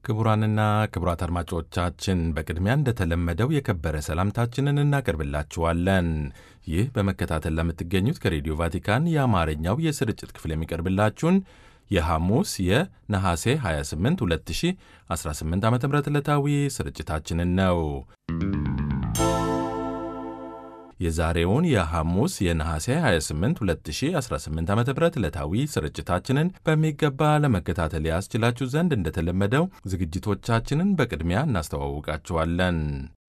ክቡራንና ክቡራት አድማጮቻችን በቅድሚያ እንደተለመደው የከበረ ሰላምታችንን እናቀርብላችኋለን። ይህ በመከታተል ለምትገኙት ከሬዲዮ ቫቲካን የአማርኛው የስርጭት ክፍል የሚቀርብላችሁን የሐሙስ የነሐሴ 28 2018 ዓ ም ዕለታዊ ስርጭታችንን ነው። የዛሬውን የሐሙስ የነሐሴ 28 2018 ዓ.ም ዕለታዊ ስርጭታችንን በሚገባ ለመከታተል ያስችላችሁ ዘንድ እንደተለመደው ዝግጅቶቻችንን በቅድሚያ እናስተዋውቃችኋለን።